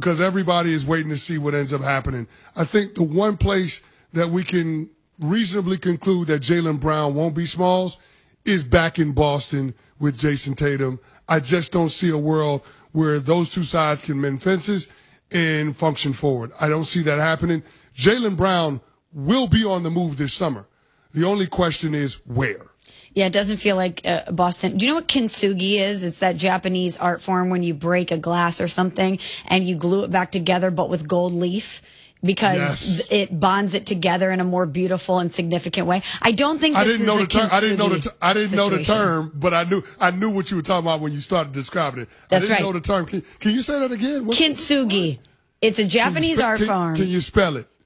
because everybody is waiting to see what ends up happening. I think the one place that we can reasonably conclude that Jaylen Brown won't be Smalls is back in Boston with Jason Tatum. I just don't see a world where those two sides can mend fences and function forward. I don't see that happening. Jaylen Brown will be on the move this summer. The only question is where. Yeah, it doesn't feel like Boston. Do you know what kintsugi is? It's that Japanese art form when you break a glass or something and you glue it back together, but with gold leaf, because it bonds it together in a more beautiful and significant way. I don't think this is a kintsugi. I didn't know the term, but I knew what you were talking about when you started describing it. That's right. I didn't know the term. Can you say that again? Kintsugi. It's a Japanese art form. Can you spell it?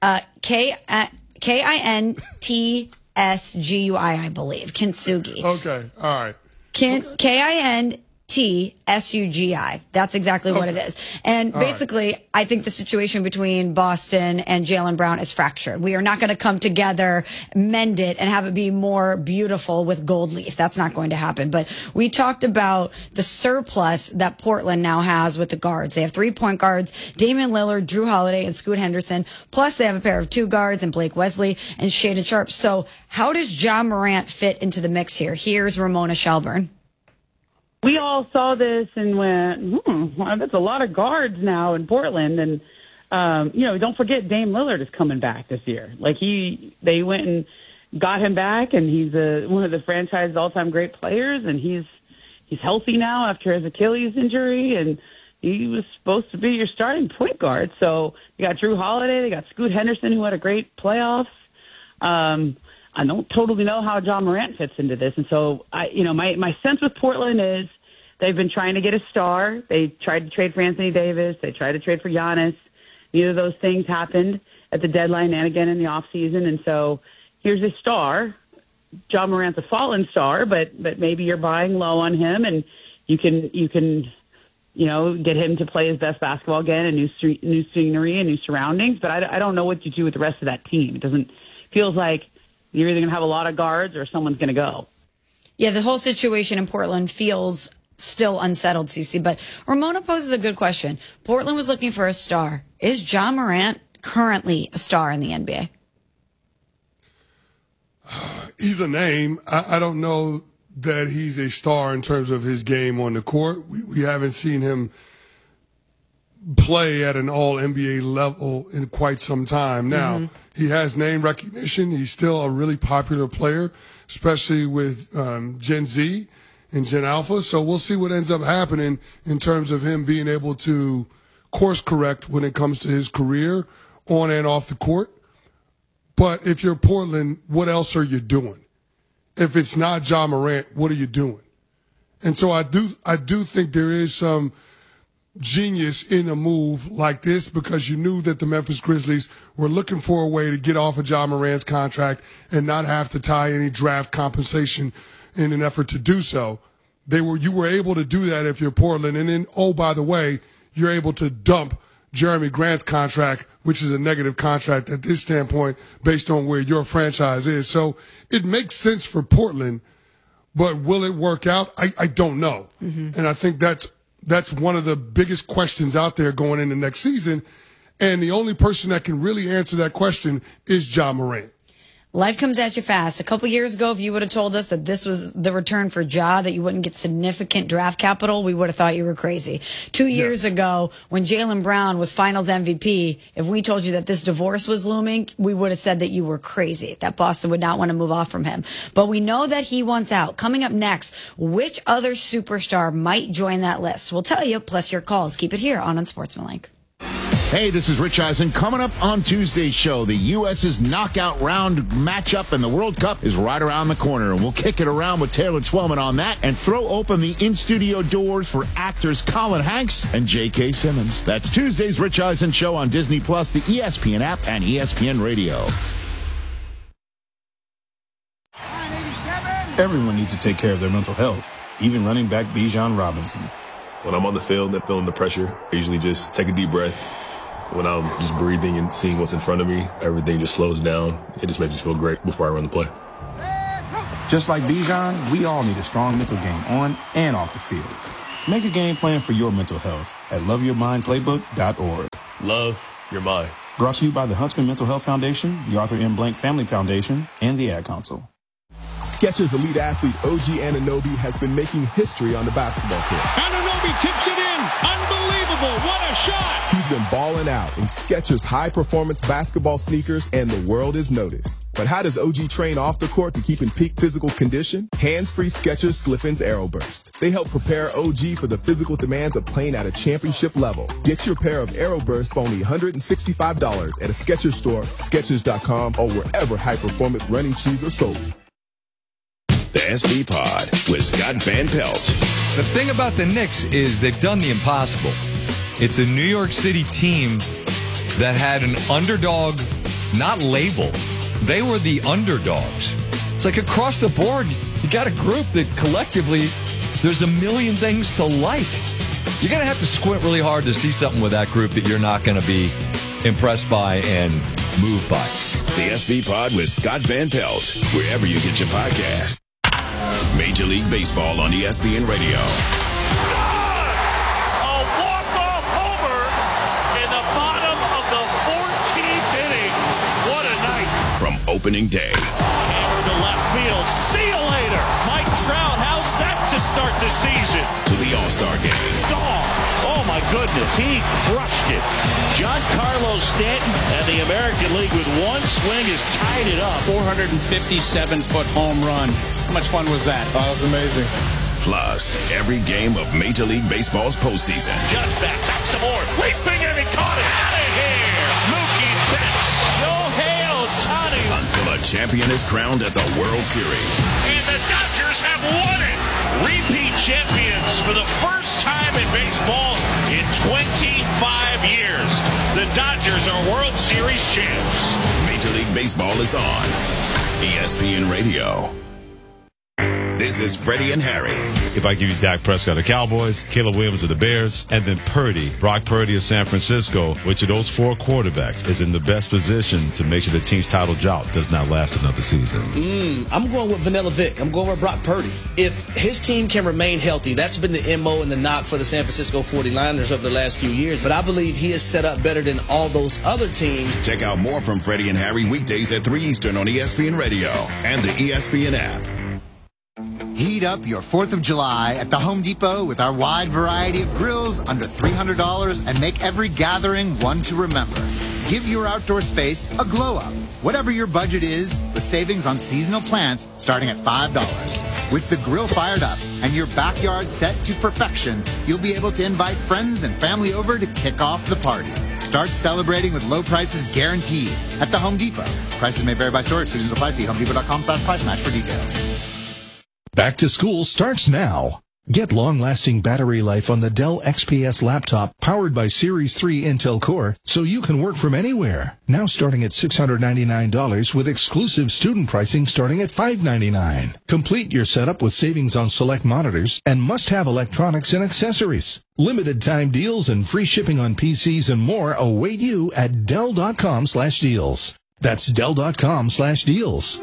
KINTSGUI, I believe. Kintsugi. Okay. All right. KINTSUGI. That's exactly what it is. And basically, I think the situation between Boston and Jaylen Brown is fractured. We are not going to come together, mend it, and have it be more beautiful with gold leaf. That's not going to happen. But we talked about the surplus that Portland now has with the guards. They have 3-point guards, Damian Lillard, Drew Holiday, and Scoot Henderson. Plus, they have a pair of 2 guards in Blake Wesley and Shaedon Sharpe. So how does Ja Morant fit into the mix here? Here's Ramona Shelburne. We all saw this and went, wow, that's a lot of guards now in Portland. And, don't forget Dame Lillard is coming back this year. Like they went and got him back, and he's one of the franchise's all-time great players, and he's healthy now after his Achilles injury, and he was supposed to be your starting point guard. So they got Drew Holiday, they got Scoot Henderson, who had a great playoffs. I don't totally know how Ja Morant fits into this. And so, my sense with Portland is they've been trying to get a star. They tried to trade for Anthony Davis. They tried to trade for Giannis. Neither of those things happened at the deadline and again in the offseason. And so here's a star. Ja Morant's a fallen star, but maybe you're buying low on him, and you can get him to play his best basketball again, and new scenery and new surroundings. But I don't know what you do with the rest of that team. It feels like you're either going to have a lot of guards or someone's going to go. Yeah, the whole situation in Portland feels still unsettled, Cece. But Ramona poses a good question. Portland was looking for a star. Is Ja Morant currently a star in the NBA? He's a name. I don't know that he's a star in terms of his game on the court. We haven't seen him play at an all-NBA level in quite some time now. He has name recognition. He's still a really popular player, especially with Gen Z and Gen Alpha. So we'll see what ends up happening in terms of him being able to course correct when it comes to his career on and off the court. But if you're Portland, what else are you doing? If it's not Ja Morant, what are you doing? And so I do think there is some genius in a move like this, because you knew that the Memphis Grizzlies were looking for a way to get off of Ja Morant's contract and not have to tie any draft compensation in an effort to do so. You were able to do that if you're Portland. And then, oh, by the way, you're able to dump Jeremy Grant's contract, which is a negative contract at this standpoint based on where your franchise is. So it makes sense for Portland, but will it work out? I don't know. And I think that's one of the biggest questions out there going into next season. And the only person that can really answer that question is Ja Morant. Life comes at you fast. A couple years ago, if you would have told us that this was the return for Ja, that you wouldn't get significant draft capital, we would have thought you were crazy. 2 years ago, when Jaylen Brown was Finals MVP, if we told you that this divorce was looming, we would have said that you were crazy, that Boston would not want to move off from him. But we know that he wants out. Coming up next, which other superstar might join that list? We'll tell you, plus your calls. Keep it here on Unsportsmanlike. Hey, this is Rich Eisen. Coming up on Tuesday's show, the U.S.'s knockout round matchup in the World Cup is right around the corner. And we'll kick it around with Taylor Twellman on that and throw open the in-studio doors for actors Colin Hanks and J.K. Simmons. That's Tuesday's Rich Eisen show on Disney+, the ESPN app, and ESPN Radio. Everyone needs to take care of their mental health, even running back Bijan Robinson. When I'm on the field and feeling the pressure, I usually just take a deep breath. When I'm just breathing and seeing what's in front of me, everything just slows down. It just makes me feel great before I run the play. Just like Bijan, we all need a strong mental game on and off the field. Make a game plan for your mental health at loveyourmindplaybook.org. Love your mind. Brought to you by the Huntsman Mental Health Foundation, the Arthur M. Blank Family Foundation, and the Ad Council. Skechers elite athlete OG Anunoby has been making history on the basketball court. Anunoby tips it in. Unbelievable. What a shot. He's been balling out in Skechers high-performance basketball sneakers, and the world has noticed. But how does OG train off the court to keep in peak physical condition? Hands-free Skechers Slip-ins Aeroburst. They help prepare OG for the physical demands of playing at a championship level. Get your pair of Aeroburst for only $165 at a Skechers store, Skechers.com, or wherever high-performance running shoes are sold. The SB Pod with Scott Van Pelt. The thing about the Knicks is they've done the impossible. It's a New York City team that had an underdog, not label. They were the underdogs. It's like across the board, you got a group that collectively, there's a million things to like. You're going to have to squint really hard to see something with that group that you're not going to be impressed by and moved by. The SB Pod with Scott Van Pelt, wherever you get your podcast. Major League Baseball on ESPN Radio. A walk-off homer in the bottom of the 14th inning. What a night. From opening day. Hammer to left field. See you later. Mike Trout, how's that to start the season? To the All-Star Game. Oh my goodness, he crushed it. Giancarlo Stanton and the American League with one swing has tied it up. 457-foot home run. How much fun was that? Oh, that's amazing. Plus, every game of Major League Baseball's postseason. Just back some more. Leaping and he caught it. Out of here. Mookie Betts. Shohei Ohtani. Until a champion is crowned at the World Series. And the Dodgers have won it. Repeat champions for the first time in baseball in 25 years. The Dodgers are World Series champs. Major League Baseball is on ESPN Radio. This is Freddie and Harry. If I give you Dak Prescott of the Cowboys, Caleb Williams of the Bears, and then Brock Purdy of San Francisco, which of those four quarterbacks is in the best position to make sure the team's title drought does not last another season? I'm going with Vanilla Vic. I'm going with Brock Purdy. If his team can remain healthy, that's been the MO and the knock for the San Francisco 49ers over the last few years. But I believe he is set up better than all those other teams. Check out more from Freddie and Harry weekdays at 3 Eastern on ESPN Radio and the ESPN app. Heat up your 4th of July at the Home Depot with our wide variety of grills under $300 and make every gathering one to remember. Give your outdoor space a glow up. Whatever your budget is, with savings on seasonal plants starting at $5. With the grill fired up and your backyard set to perfection, you'll be able to invite friends and family over to kick off the party. Start celebrating with low prices guaranteed at the Home Depot. Prices may vary by store. Exclusions apply. See HomeDepot.com/price match for details. Back to school starts now. Get long-lasting battery life on the Dell XPS laptop powered by Series 3 Intel Core so you can work from anywhere. Now starting at $699 with exclusive student pricing starting at $599. Complete your setup with savings on select monitors and must-have electronics and accessories. Limited time deals and free shipping on PCs and more await you at Dell.com/deals. That's Dell.com/deals.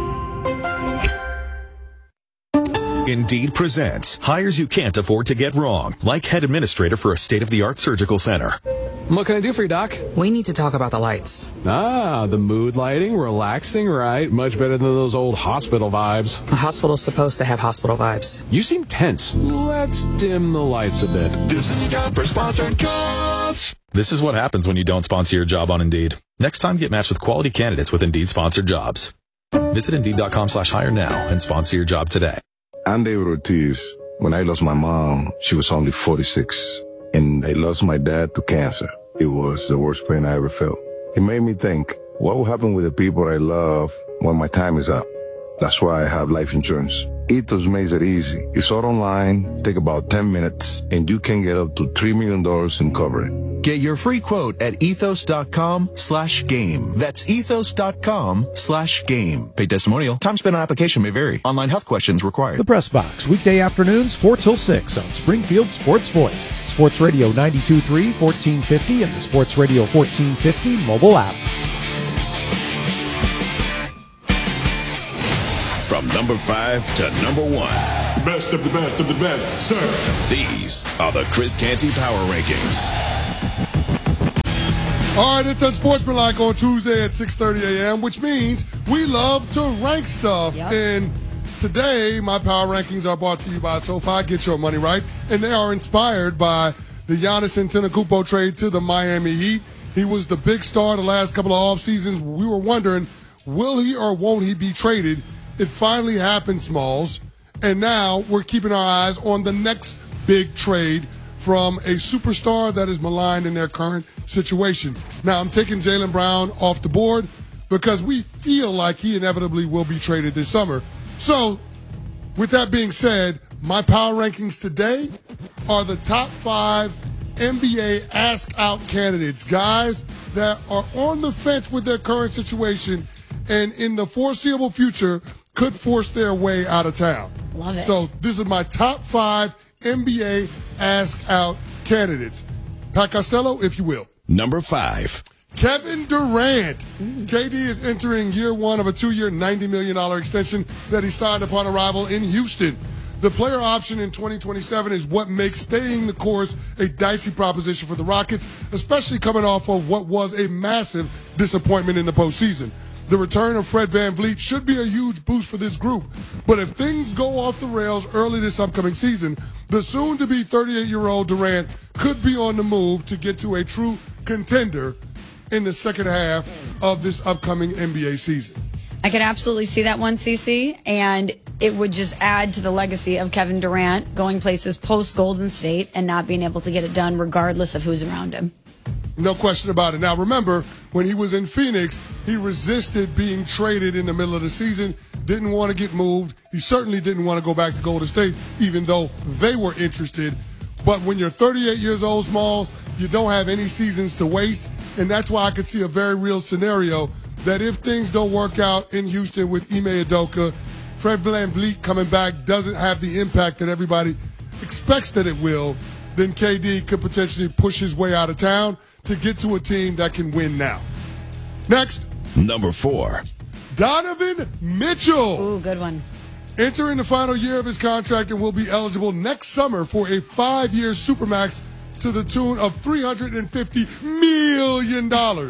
Indeed presents hires you can't afford to get wrong, like head administrator for a state-of-the-art surgical center. What can I do for you, Doc? We need to talk about the lights. Ah, the mood lighting, relaxing, right? Much better than those old hospital vibes. A hospital's supposed to have hospital vibes. You seem tense. Let's dim the lights a bit. This is time for sponsored jobs. This is what happens when you don't sponsor your job on Indeed. Next time, get matched with quality candidates with Indeed-sponsored jobs. Visit Indeed.com/hire now and sponsor your job today. I'm David Ortiz. When I lost my mom, she was only 46. And I lost my dad to cancer. It was the worst pain I ever felt. It made me think, what will happen with the people I love when my time is up? That's why I have life insurance. Ethos makes it easy. It's all online, take about 10 minutes, and you can get up to $3 million in coverage. Get your free quote at ethos.com/game. That's ethos.com/game. Paid testimonial. Time spent on application may vary. Online health questions required. The Press Box, weekday afternoons, 4 till 6 on Springfield Sports Voice. Sports Radio 92.3, 1450, and the Sports Radio 1450 mobile app. From number 5 to number 1. The best of the best of the best, sir. These are the Chris Canty Power Rankings. All right, it's Unsportsmanlike on Tuesday at 6:30 a.m., which means we love to rank stuff. Yep. And today, my power rankings are brought to you by SoFi. Get your money right. And they are inspired by the Giannis Antetokounmpo trade to the Miami Heat. He was the big star the last couple of off seasons. We were wondering, will he or won't he be traded? It finally happened, Smalls. And now we're keeping our eyes on the next big trade from a superstar that is maligned in their current situation. Now, I'm taking Jaylen Brown off the board because we feel like he inevitably will be traded this summer. So, with that being said, my power rankings today are the top 5 NBA ask-out candidates, guys that are on the fence with their current situation and in the foreseeable future could force their way out of town. Love it. So, this is my top 5 NBA ask-out candidates. Pat Costello, if you will. Number 5. Kevin Durant. KD is entering year 1 of a 2-year, $90 million extension that he signed upon arrival in Houston. The player option in 2027 is what makes staying the course a dicey proposition for the Rockets, especially coming off of what was a massive disappointment in the postseason. The return of Fred VanVleet should be a huge boost for this group. But if things go off the rails early this upcoming season, the soon-to-be 38-year-old Durant could be on the move to get to a true contender in the second half of this upcoming NBA season. I could absolutely see that one, CC, and it would just add to the legacy of Kevin Durant going places post-Golden State and not being able to get it done regardless of who's around him. No question about it. Now, remember, when he was in Phoenix, he resisted being traded in the middle of the season, didn't want to get moved. He certainly didn't want to go back to Golden State, even though they were interested. But when you're 38 years old, Smalls, you don't have any seasons to waste. And that's why I could see a very real scenario that if things don't work out in Houston with Ime Udoka, Fred VanVleet coming back doesn't have the impact that everybody expects that it will, then KD could potentially push his way out of town to get to a team that can win now. Next. Number 4. Donovan Mitchell. Ooh, good one. Entering the final year of his contract and will be eligible next summer for a 5-year Supermax to the tune of $350 million.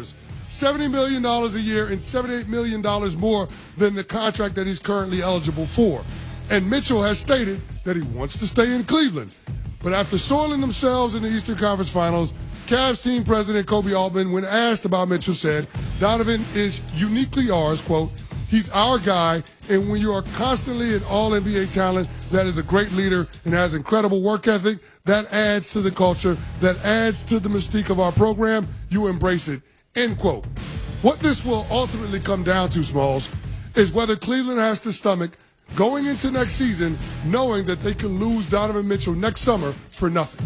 $70 million a year and $78 million more than the contract that he's currently eligible for. And Mitchell has stated that he wants to stay in Cleveland. But after soiling themselves in the Eastern Conference Finals, Cavs team president Kobe Altman, when asked about Mitchell, said, Donovan is uniquely ours, quote, he's our guy, and when you are constantly an all-NBA talent that is a great leader and has incredible work ethic, that adds to the culture, that adds to the mystique of our program, you embrace it, end quote. What this will ultimately come down to, Smalls, is whether Cleveland has to stomach going into next season knowing that they can lose Donovan Mitchell next summer for nothing.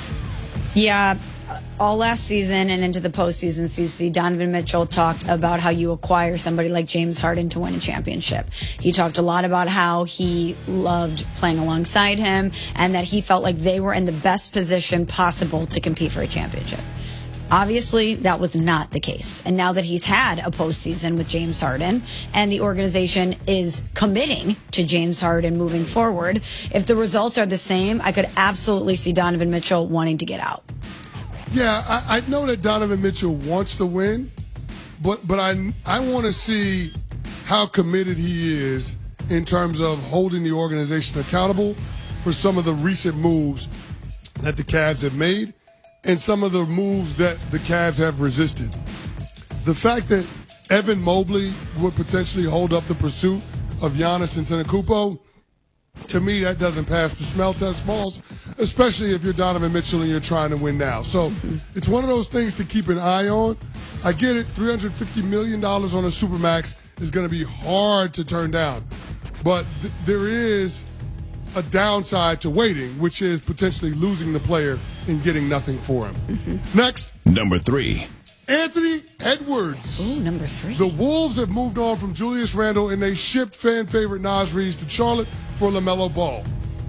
Yeah, all last season and into the postseason, CC, Donovan Mitchell talked about how you acquire somebody like James Harden to win a championship. He talked a lot about how he loved playing alongside him and that he felt like they were in the best position possible to compete for a championship. Obviously, that was not the case. And now that he's had a postseason with James Harden and the organization is committing to James Harden moving forward, if the results are the same, I could absolutely see Donovan Mitchell wanting to get out. Yeah, I know that Donovan Mitchell wants to win, but I want to see how committed he is in terms of holding the organization accountable for some of the recent moves that the Cavs have made and some of the moves that the Cavs have resisted. The fact that Evan Mobley would potentially hold up the pursuit of Giannis Antetokounmpo, to me, that doesn't pass the smell test, Smalls, especially if you're Donovan Mitchell and you're trying to win now. So it's one of those things to keep an eye on. I get it, $350 million on a Supermax is going to be hard to turn down. But there is a downside to waiting, which is potentially losing the player and getting nothing for him. Next. Number 3. Anthony Edwards. Ooh, number 3. The Wolves have moved on from Julius Randle and they shipped fan favorite Naz Reid to Charlotte for LaMelo Ball.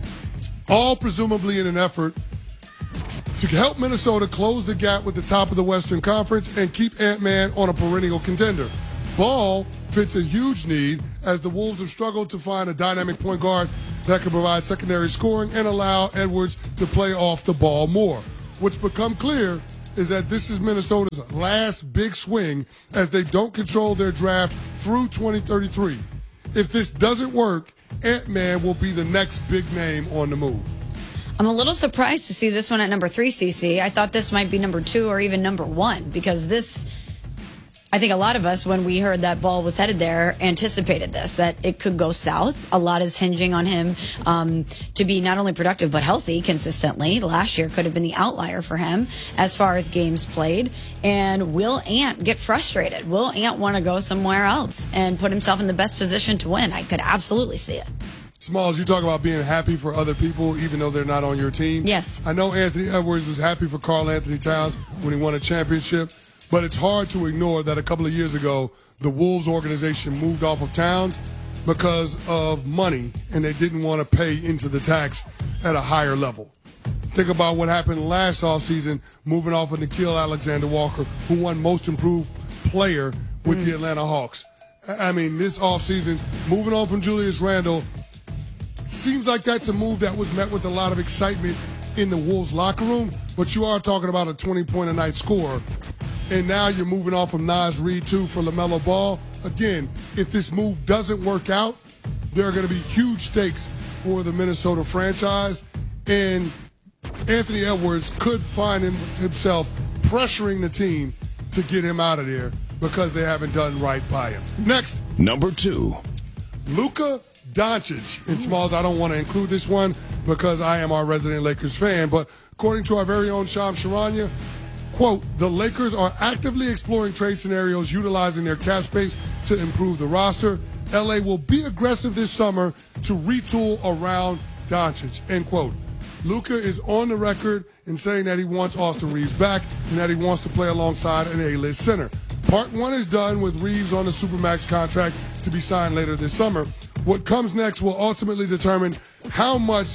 All presumably in an effort to help Minnesota close the gap with the top of the Western Conference and keep Ant-Man on a perennial contender. Ball fits a huge need as the Wolves have struggled to find a dynamic point guard that can provide secondary scoring and allow Edwards to play off the ball more. What's become clear is that this is Minnesota's last big swing as they don't control their draft through 2033. If this doesn't work, Ant-Man will be the next big name on the move. I'm a little surprised to see this one at number 3, CC. I thought this might be number 2 or even number 1 because this, I think a lot of us, when we heard that Ball was headed there, anticipated this, that it could go south. A lot is hinging on him to be not only productive but healthy consistently. Last year could have been the outlier for him as far as games played. And will Ant get frustrated? Will Ant want to go somewhere else and put himself in the best position to win? I could absolutely see it. Smalls, you talk about being happy for other people even though they're not on your team. Yes. I know Anthony Edwards was happy for Karl Anthony Towns when he won a championship, but it's hard to ignore that a couple of years ago, the Wolves organization moved off of Towns because of money, and they didn't want to pay into the tax at a higher level. Think about what happened last offseason, moving off of Nickeil Alexander-Walker, who won Most Improved Player with the Atlanta Hawks. I mean, this offseason, moving on from Julius Randle, seems like that's a move that was met with a lot of excitement in the Wolves locker room, but you are talking about a 20-point-a-night scorer. And now you're moving on from Naz Reid, too, for LaMelo Ball. Again, if this move doesn't work out, there are going to be huge stakes for the Minnesota franchise. And Anthony Edwards could find himself pressuring the team to get him out of there because they haven't done right by him. Next. Number 2. Luka Doncic. And Smalls, I don't want to include this one because I am our resident Lakers fan, but according to our very own Shams Charania, quote, the Lakers are actively exploring trade scenarios utilizing their cap space to improve the roster. LA will be aggressive this summer to retool around Doncic, end quote. Luka is on the record in saying that he wants Austin Reeves back and that he wants to play alongside an A-list center. Part 1 is done with Reeves on the Supermax contract to be signed later this summer. What comes next will ultimately determine how much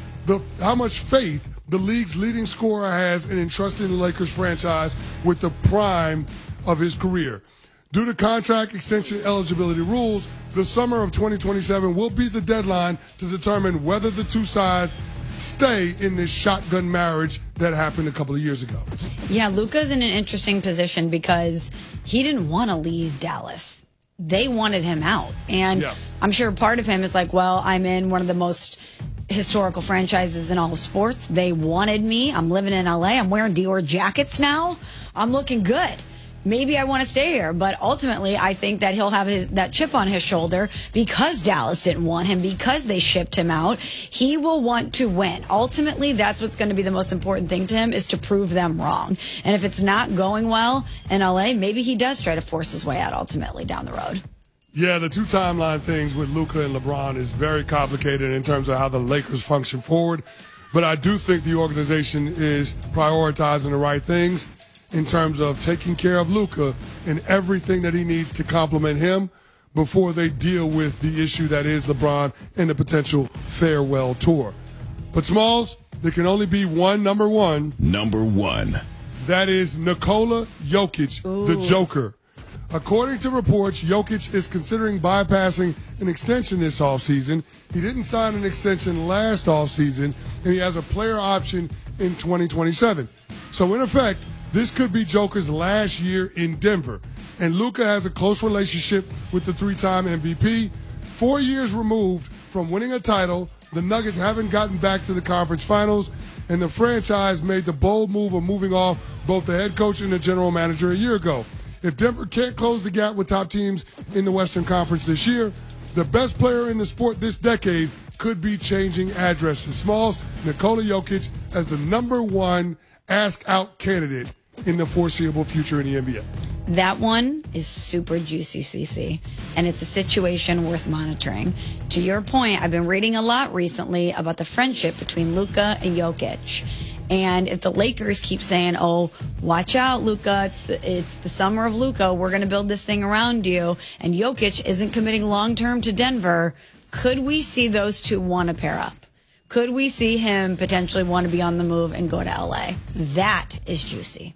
faith the league's leading scorer has in entrusting the Lakers franchise with the prime of his career. Due to contract extension eligibility rules, the summer of 2027 will be the deadline to determine whether the two sides stay in this shotgun marriage that happened a couple of years ago. Yeah, Luka's in an interesting position because he didn't want to leave Dallas. They wanted him out. And I'm sure part of him is like, well, I'm in one of the most historical franchises in all of sports. They wanted me. I'm living in LA. I'm wearing Dior jackets now. I'm looking good. Maybe I want to stay here. But ultimately, I think that he'll have that chip on his shoulder because Dallas didn't want him, because they shipped him out. He will want to win. Ultimately, that's what's going to be the most important thing to him, is to prove them wrong. And if it's not going well in LA, maybe he does try to force his way out ultimately down the road. Yeah, the two timeline things with Luka and LeBron is very complicated in terms of how the Lakers function forward. But I do think the organization is prioritizing the right things in terms of taking care of Luka and everything that he needs to complement him before they deal with the issue that is LeBron and the potential farewell tour. But Smalls, there can only be one number 1. Number 1. That is Nikola Jokic, the Joker. According to reports, Jokic is considering bypassing an extension this offseason. He didn't sign an extension last offseason, and he has a player option in 2027. So in effect, this could be Joker's last year in Denver. And Luka has a close relationship with the 3-time MVP. 4 years removed from winning a title, the Nuggets haven't gotten back to the conference finals, and the franchise made the bold move of moving off both the head coach and the general manager a year ago. If Denver can't close the gap with top teams in the Western Conference this year, the best player in the sport this decade could be changing addresses. Smalls, Nikola Jokic as the number 1 ask-out candidate in the foreseeable future in the NBA. That one is super juicy, CC, and it's a situation worth monitoring. To your point, I've been reading a lot recently about the friendship between Luka and Jokic. And if the Lakers keep saying, oh, watch out, Luka, it's the summer of Luka, we're going to build this thing around you, and Jokic isn't committing long-term to Denver, could we see those two want to pair up? Could we see him potentially want to be on the move and go to LA? That is juicy.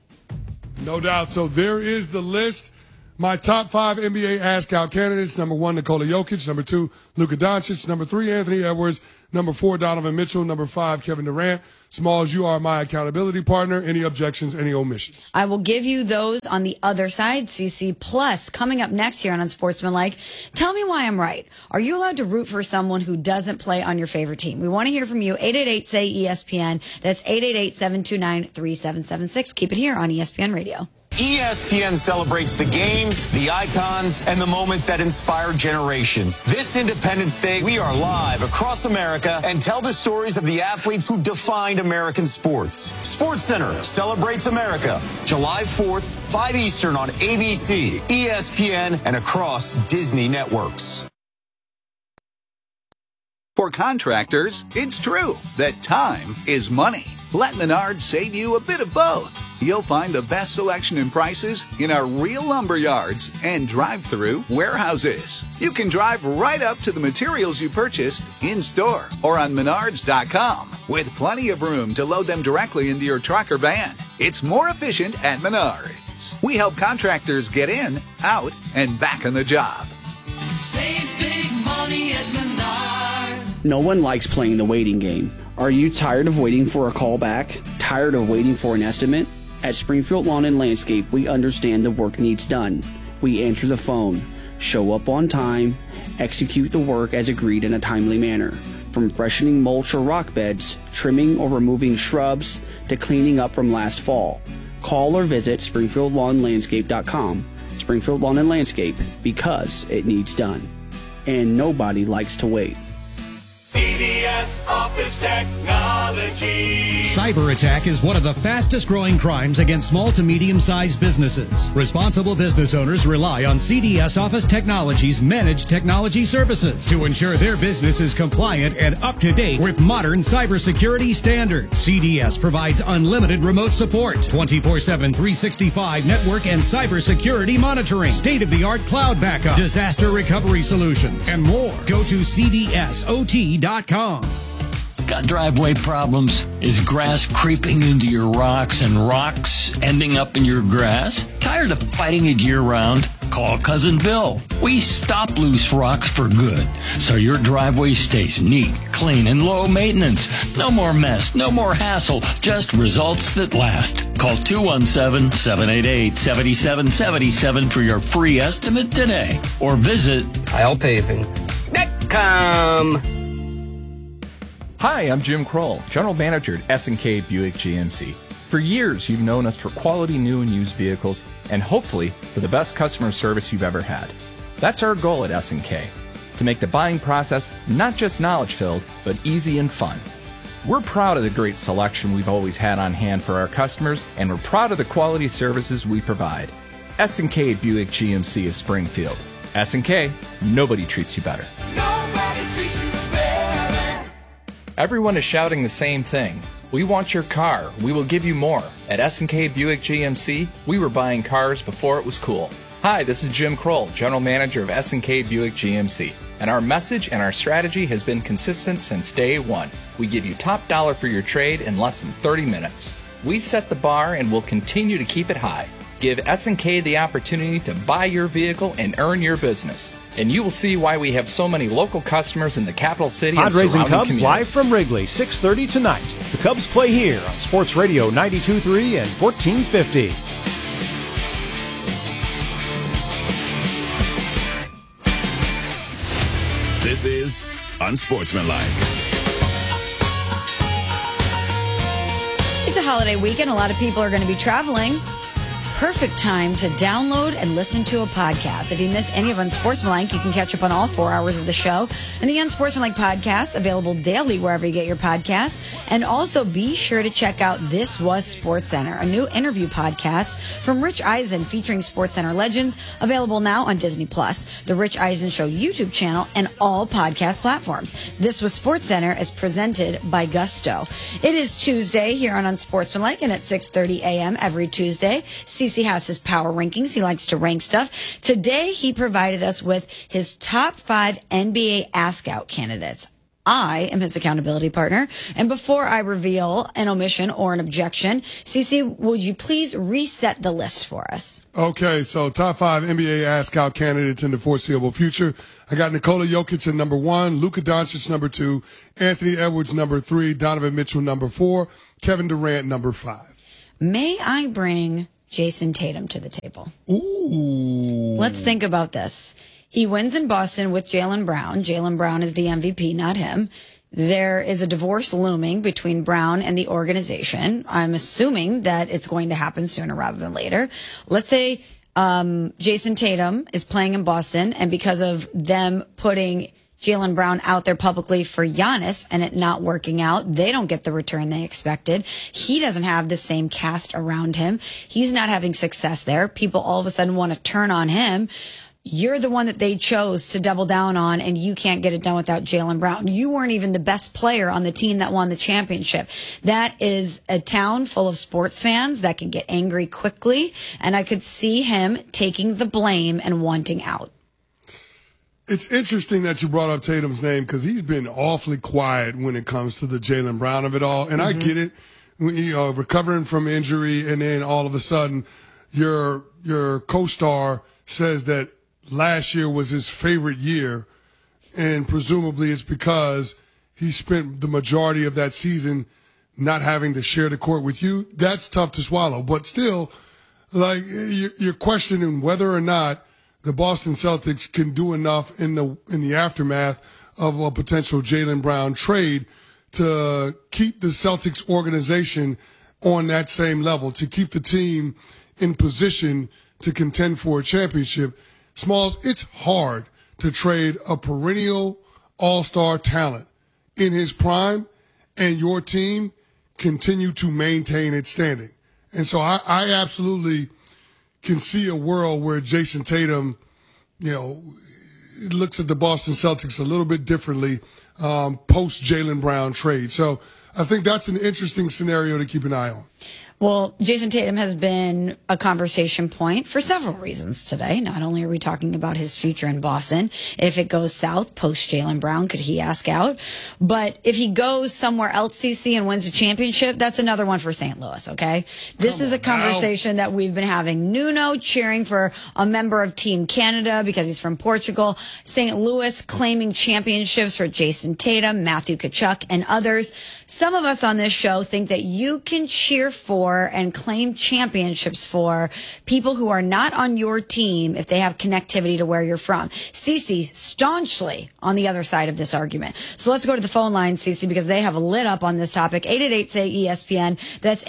No doubt. So there is the list. My top 5 NBA ask-out candidates. Number 1, Nikola Jokic. Number 2, Luka Doncic. Number 3, Anthony Edwards. Number 4, Donovan Mitchell. Number 5, Kevin Durant. Smalls, you are my accountability partner. Any objections, any omissions? I will give you those on the other side, CC. Plus, coming up next here on Unsportsmanlike, tell me why I'm right. Are you allowed to root for someone who doesn't play on your favorite team? We want to hear from you. 888-SAY-ESPN. That's 888-729-3776. Keep it here on ESPN Radio. ESPN celebrates the games, the icons, and the moments that inspire generations. This Independence Day, we are live across America and tell the stories of the athletes who defined American sports. SportsCenter celebrates America, July 4th, 5 Eastern on ABC, ESPN, and across Disney networks. For contractors, it's true that time is money. Let Menards save you a bit of both. You'll find the best selection and prices in our real lumber yards and drive-through warehouses. You can drive right up to the materials you purchased in-store or on Menards.com with plenty of room to load them directly into your truck or van. It's more efficient at Menards. We help contractors get in, out, and back on the job. Save big money at Menards. No one likes playing the waiting game. Are you tired of waiting for a call back? Tired of waiting for an estimate? At Springfield Lawn and Landscape, we understand the work needs done. We answer the phone, show up on time, execute the work as agreed in a timely manner. From freshening mulch or rock beds, trimming or removing shrubs, to cleaning up from last fall. Call or visit SpringfieldLawnLandscape.com. Springfield Lawn and Landscape, because it needs done. And nobody likes to wait. CDS Office Technology. Cyber attack is one of the fastest growing crimes against small to medium-sized businesses. Responsible business owners rely on CDS Office Technology's managed technology services to ensure their business is compliant and up to date with modern cybersecurity standards. CDS provides unlimited remote support, 24/7, 365 network and cybersecurity monitoring, state-of-the-art cloud backup, disaster recovery solutions, and more. Go to CDSOT.com. Got driveway problems? Is grass creeping into your rocks and rocks ending up in your grass? Tired of fighting it year-round? Call Cousin Bill. We stop loose rocks for good, so your driveway stays neat, clean, and low maintenance. No more mess, no more hassle, just results that last. Call 217-788-7777 for your free estimate today, or visit KylePaving.com. Hi, I'm Jim Kroll, General Manager at S&K Buick GMC. For years, you've known us for quality new and used vehicles, and hopefully for the best customer service you've ever had. That's our goal at S&K, to make the buying process not just knowledge-filled, but easy and fun. We're proud of the great selection we've always had on hand for our customers, and we're proud of the quality services we provide. S&K Buick GMC of Springfield. S&K, nobody treats you better. Everyone is shouting the same thing. We want your car. We will give you more. At S&K Buick GMC, we were buying cars before it was cool. Hi, this is Jim Kroll, General Manager of S&K Buick GMC. And our message and our strategy has been consistent since day one. We give you top dollar for your trade in less than 30 minutes. We set the bar and will continue to keep it high. Give S&K the opportunity to buy your vehicle and earn your business. And you will see why we have so many local customers in the capital city and Padres and surrounding Cubs communities. live from Wrigley, 6:30 tonight. The Cubs play here on Sports Radio 92.3 and 1450. This is Unsportsmanlike. It's a holiday weekend. A lot of people are going to be traveling. Perfect time to download and listen to a podcast. If you miss any of Unsportsmanlike, you can catch up on all 4 hours of the show. And the Unsportsmanlike podcast, available daily wherever you get your podcasts. And also be sure to check out This Was SportsCenter, a new interview podcast from Rich Eisen featuring SportsCenter legends, available now on Disney+, the Rich Eisen Show YouTube channel, and all podcast platforms. This Was SportsCenter is presented by Gusto. It is Tuesday here on Unsportsmanlike, and at 6:30 a.m. every Tuesday, CC has his power rankings. He likes to rank stuff. Today, he provided us with his top 5 NBA Ask Out candidates. I am his accountability partner. And before I reveal an omission or an objection, CC, would you please reset the list for us? Okay, so top 5 NBA ask-out candidates in the foreseeable future. I got Nikola Jokic at number 1, Luka Doncic number 2, Anthony Edwards number 3, Donovan Mitchell number 4, Kevin Durant number 5. May I bring Jason Tatum to the table? Ooh. Let's think about this. He wins in Boston with Jaylen Brown. Jaylen Brown is the MVP, not him. There is a divorce looming between Brown and the organization. I'm assuming that it's going to happen sooner rather than later. Let's say Jason Tatum is playing in Boston, and because of them putting Jaylen Brown out there publicly for Giannis and it not working out, they don't get the return they expected. He doesn't have the same cast around him. He's not having success there. People all of a sudden want to turn on him. You're the one that they chose to double down on, and you can't get it done without Jaylen Brown. You weren't even the best player on the team that won the championship. That is a town full of sports fans that can get angry quickly, and I could see him taking the blame and wanting out. It's interesting that you brought up Tatum's name because he's been awfully quiet when it comes to the Jaylen Brown of it all. And I get it, recovering from injury, and then all of a sudden your co-star says that last year was his favorite year, and presumably it's because he spent the majority of that season not having to share the court with you. That's tough to swallow. But still, like, you're questioning whether or not the Boston Celtics can do enough in the aftermath of a potential Jaylen Brown trade to keep the Celtics organization on that same level, to keep the team in position to contend for a championship. Smalls, it's hard to trade a perennial all-star talent in his prime and your team continue to maintain its standing. And so I absolutely can see a world where Jason Tatum, looks at the Boston Celtics a little bit differently post Jaylen Brown trade. So I think that's an interesting scenario to keep an eye on. Well, Jason Tatum has been a conversation point for several reasons today. Not only are we talking about his future in Boston, if it goes south post Jaylen Brown, could he ask out? But if he goes somewhere else, CC, and wins a championship, that's another one for St. Louis, okay? This is a conversation that we've been having. Nuno cheering for a member of Team Canada because he's from Portugal. St. Louis claiming championships for Jason Tatum, Matthew Tkachuk, and others. Some of us on this show think that you can cheer for and claim championships for people who are not on your team if they have connectivity to where you're from. Cece staunchly on the other side of this argument. So let's go to the phone line, Cece, because they have lit up on this topic. 888-SAY-ESPN. That's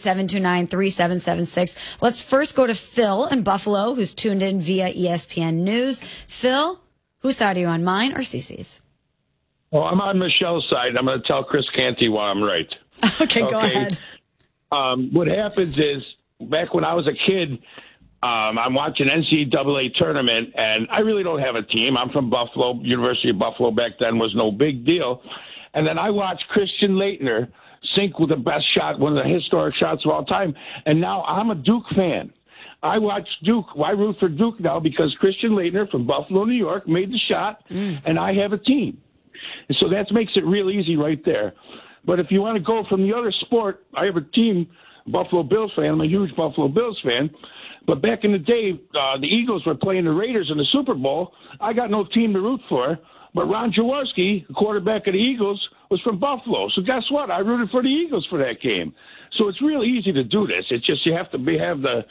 888-729-3776. Let's first go to Phil in Buffalo, who's tuned in via ESPN News. Phil, whose side are you on, mine or Cece's? Well, I'm on Michelle's side. I'm going to tell Chris Canty why I'm right. Okay, go ahead. What happens is, back when I was a kid, I'm watching NCAA tournament, and I really don't have a team. I'm from Buffalo. University of Buffalo back then was no big deal. And then I watched Christian Laettner sink with the best shot, one of the historic shots of all time. And now I'm a Duke fan. I watch Duke. I root for Duke now because Christian Laettner from Buffalo, New York, made the shot, and I have a team. And so that makes it real easy right there. But if you want to go from the other sport, I have a team, Buffalo Bills fan. I'm a huge Buffalo Bills fan. But back in the day, the Eagles were playing the Raiders in the Super Bowl. I got no team to root for. But Ron Jaworski, the quarterback of the Eagles, was from Buffalo. So guess what? I rooted for the Eagles for that game. So it's real easy to do this. It's just you have to have the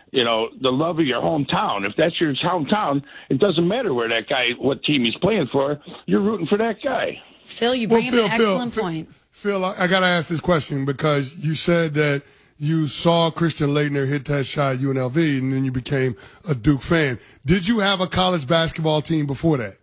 love of your hometown. If that's your hometown, it doesn't matter where that guy, what team he's playing for. You're rooting for that guy. Phil, you bring up an excellent point. Phil, I got to ask this question because you said that you saw Christian Laettner hit that shot at UNLV and then you became a Duke fan. Did you have a college basketball team before that?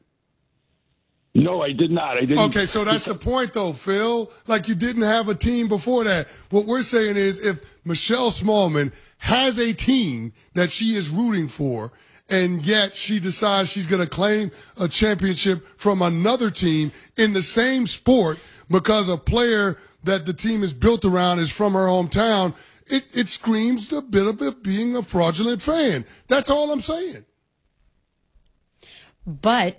No, I did not. I didn't. Okay, so that's the point, though, Phil. Like, you didn't have a team before that. What we're saying is if Michelle Smallman has a team that she is rooting for, and yet she decides she's going to claim a championship from another team in the same sport because a player that the team is built around is from her hometown, it screams a bit of it being a fraudulent fan. That's all I'm saying. But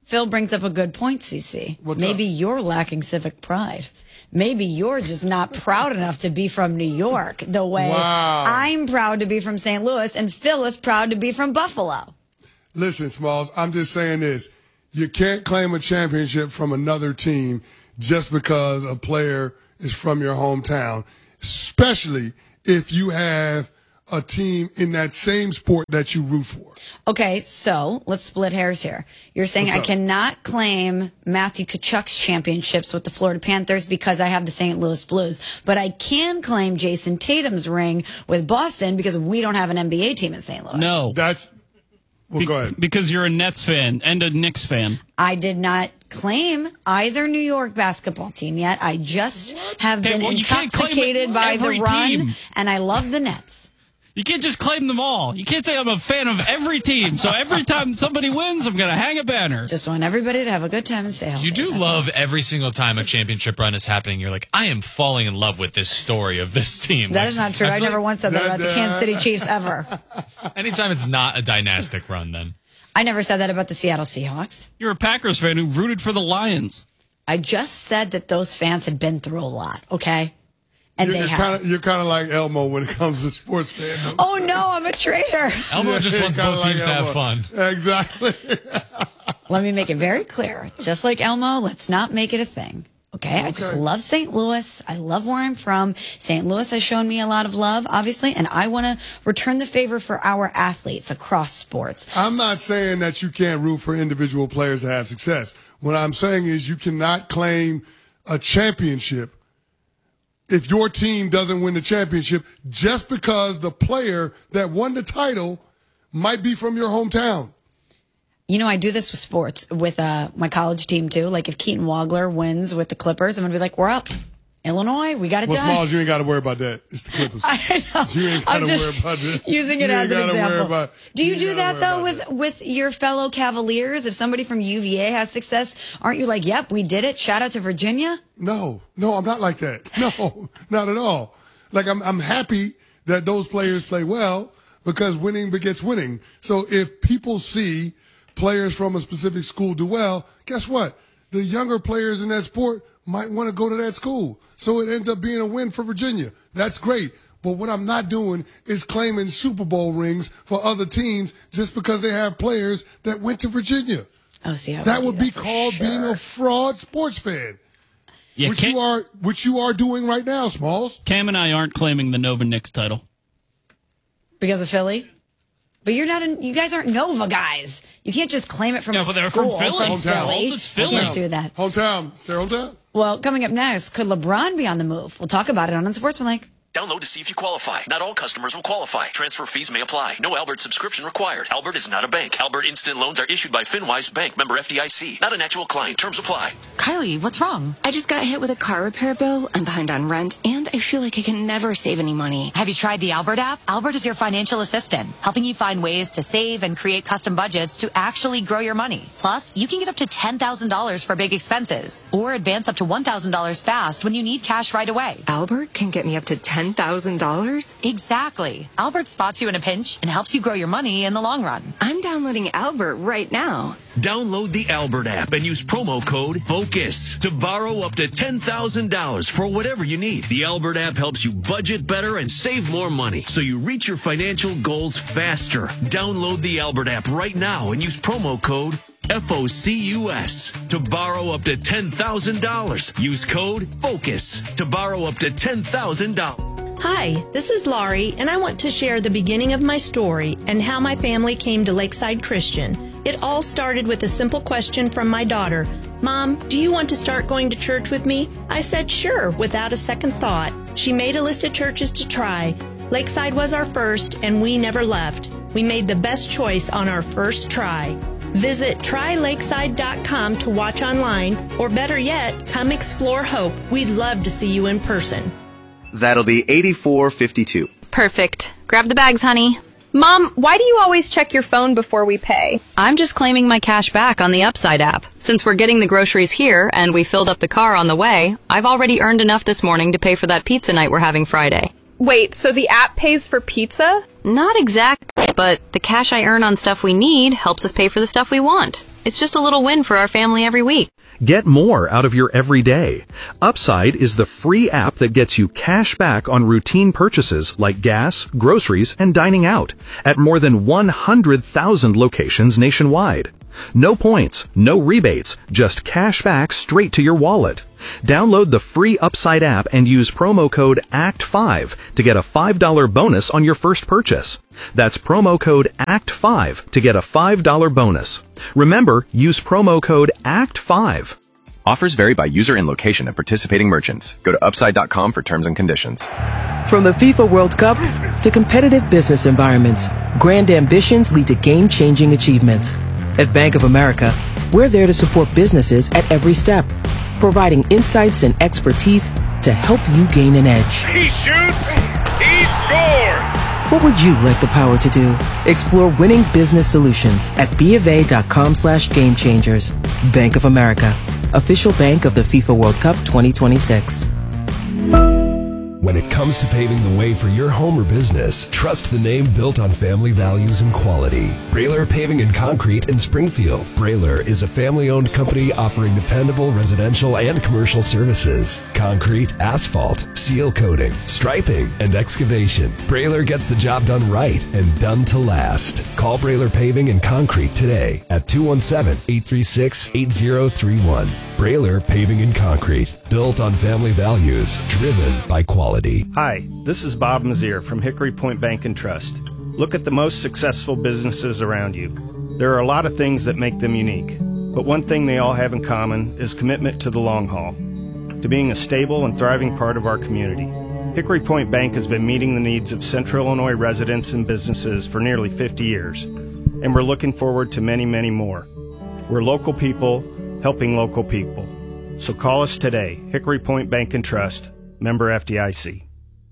Phil brings up a good point, CC. Maybe you're lacking civic pride. Maybe you're just not proud enough to be from New York the way I'm proud to be from St. Louis and Phil is proud to be from Buffalo. Listen, Smalls, I'm just saying this. You can't claim a championship from another team just because a player is from your hometown, especially if you have a team in that same sport that you root for. Okay, so let's split hairs here. You're saying I cannot claim Matthew Tkachuk's championships with the Florida Panthers because I have the St. Louis Blues, but I can claim Jason Tatum's ring with Boston because we don't have an NBA team in St. Louis. No. That's... Well, go ahead. Because you're a Nets fan and a Knicks fan. I did not claim either New York basketball team yet. I just have been intoxicated by the run, and I love the Nets. You can't just claim them all. You can't say I'm a fan of every team. So every time somebody wins, I'm going to hang a banner. Just want everybody to have a good time and stay healthy. You do love every single time a championship run is happening. You're like, I am falling in love with this story of this team. That is not true. I never once said that about the Kansas City Chiefs ever. Anytime it's not a dynastic run, then. I never said that about the Seattle Seahawks. You're a Packers fan who rooted for the Lions. I just said that those fans had been through a lot, okay? And you're kind of like Elmo when it comes to sports fandom. Oh, no, I'm a traitor. Elmo just wants both teams to have fun. Exactly. Let me make it very clear. Just like Elmo, let's not make it a thing. Okay? I just love St. Louis. I love where I'm from. St. Louis has shown me a lot of love, obviously, and I want to return the favor for our athletes across sports. I'm not saying that you can't root for individual players to have success. What I'm saying is you cannot claim a championship if your team doesn't win the championship just because the player that won the title might be from your hometown. You know, I do this with sports, with my college team, too. Like, if Keaton Wagler wins with the Clippers, I'm going to be like, we're up. Illinois, we got it done. Smalls, you ain't got to worry about that. It's the Clippers. I know. You ain't got to worry about that. Using it as an example. Do you do that, though, with your fellow Cavaliers? If somebody from UVA has success, aren't you like, yep, we did it, shout out to Virginia? No, I'm not like that. No, not at all. Like, I'm happy that those players play well because winning begets winning. So if people see players from a specific school do well, guess what? The younger players in that sport might want to go to that school. So it ends up being a win for Virginia. That's great. But what I'm not doing is claiming Super Bowl rings for other teams just because they have players that went to Virginia. Oh, see, that would be called being a fraud sports fan. Yeah, which you are doing right now, Smalls. Cam and I aren't claiming the Nova Knicks title. Because of Philly? But you guys aren't Nova guys. You can't just claim it from a school. Yeah, but they're from Philly. Hometown. It's Philly. You can't do that. Hometown. Is their hometown? Well, coming up next, could LeBron be on the move? We'll talk about it on Unsportsmanlike. Download to see if you qualify. Not all customers will qualify. Transfer fees may apply. No Albert subscription required. Albert is not a bank. Albert Instant Loans are issued by FinWise Bank, member FDIC. Not an actual client. Terms apply. Kylie, what's wrong? I just got hit with a car repair bill. I'm behind on rent, and I feel like I can never save any money. Have you tried the Albert app? Albert is your financial assistant, helping you find ways to save and create custom budgets to actually grow your money. Plus, you can get up to $10,000 for big expenses, or advance up to $1,000 fast when you need cash right away. Albert can get me up to $10,000? Exactly. Albert spots you in a pinch and helps you grow your money in the long run. I'm downloading Albert right now. Download the Albert app and use promo code FOCUS to borrow up to $10,000 for whatever you need. The Albert app helps you budget better and save more money so you reach your financial goals faster. Download the Albert app right now and use promo code FOCUS to borrow up to $10,000. Use code FOCUS to borrow up to $10,000. Hi, this is Laurie, and I want to share the beginning of my story and how my family came to Lakeside Christian. It all started with a simple question from my daughter. Mom, do you want to start going to church with me? I said sure, without a second thought. She made a list of churches to try. Lakeside was our first, and we never left. We made the best choice on our first try. Visit trylakeside.com to watch online, or better yet, come explore Hope. We'd love to see you in person. That'll be $84.52. Perfect. Grab the bags, honey. Mom, why do you always check your phone before we pay? I'm just claiming my cash back on the Upside app. Since we're getting the groceries here and we filled up the car on the way, I've already earned enough this morning to pay for that pizza night we're having Friday. Wait, so the app pays for pizza? Not exactly, but the cash I earn on stuff we need helps us pay for the stuff we want. It's just a little win for our family every week. Get more out of your everyday. Upside is the free app that gets you cash back on routine purchases like gas, groceries, and dining out at more than 100,000 locations nationwide. No points, no rebates, just cash back straight to your wallet. Download the free Upside app and use promo code ACT5 to get a $5 bonus on your first purchase. That's promo code ACT5 to get a $5 bonus. Remember, use promo code ACT5. Offers vary by user and location at participating merchants. Go to upside.com for terms and conditions. From the FIFA World Cup to competitive business environments, grand ambitions lead to game-changing achievements. At Bank of America, we're there to support businesses at every step, providing insights and expertise to help you gain an edge. He shoots, he scores! What would you like the power to do? Explore winning business solutions at BofA.com/gamechangers. Bank of America, official bank of the FIFA World Cup 2026. When it comes to paving the way for your home or business, trust the name built on family values and quality. Brailer Paving and Concrete in Springfield. Brailer is a family-owned company offering dependable residential and commercial services. Concrete, asphalt, seal coating, striping, and excavation. Brailer gets the job done right and done to last. Call Brailer Paving and Concrete today at 217-836-8031. Brailer Paving and Concrete. Built on family values, driven by quality. Hi, this is Bob Mazier from Hickory Point Bank and Trust. Look at the most successful businesses around you. There are a lot of things that make them unique, but one thing they all have in common is commitment to the long haul, to being a stable and thriving part of our community. Hickory Point Bank has been meeting the needs of Central Illinois residents and businesses for nearly 50 years, and we're looking forward to many, many more. We're local people helping local people. So call us today, Hickory Point Bank and Trust, member FDIC.